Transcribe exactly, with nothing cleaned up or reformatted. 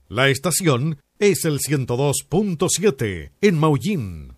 La estación es el ciento dos punto siete en Maullín.